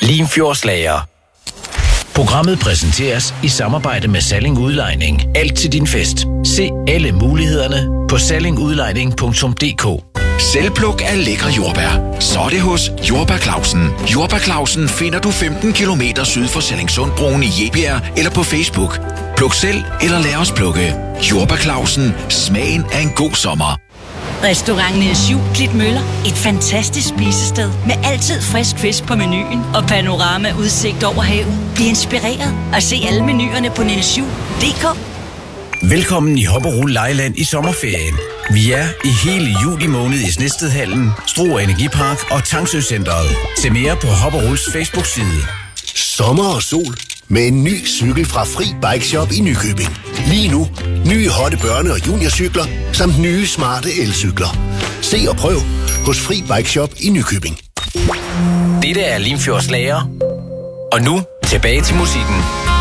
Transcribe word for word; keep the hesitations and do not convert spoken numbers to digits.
Limfjordslager. Programmet præsenteres i samarbejde med Salling Udlejning. Alt til din fest. Se alle mulighederne på salling udlejning punktum d k. Selvpluk af lækre jordbær. Så er det hos Jordbær Clausen. Jordbær Clausen finder du femten kilometer syd for Sallingsundbroen i Jebjerg eller på Facebook. Pluk selv eller lad os plukke. Jordbær Clausen. Smagen af en god sommer. Restaurant Niels Juel Klitmøller. Et fantastisk spisested med altid frisk fisk på menuen og panorama udsigt over havet. Bliv inspireret og se alle menuerne på niels juel punktum d k. Velkommen i Hopperol Lejland i sommerferien. Vi er i hele juli måned i Snedstedhallen, Struer Energipark og Tangsø Centeret. Se mere på Hopperols Facebook-side. Sommer og sol med en ny cykel fra Fri Bike Shop i Nykøbing. Lige nu, nye hotte børne- og juniorcykler, samt nye smarte elcykler. Se og prøv hos Fri Bike Shop i Nykøbing. Dette er Limfjordslager. Og nu tilbage til musikken.